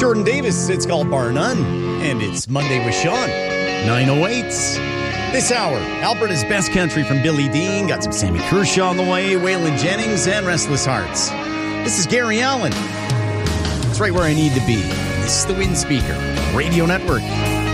Jordan Davis, it's called Bar None, and it's Monday with Sean, 9:08. This hour, Alberta's best country from Billy Dean, got some Sammy Kershaw on the way, Waylon Jennings, and Restless Hearts. This is Gary Allen. It's right where I need to be. This is the Wind Speaker Radio Network.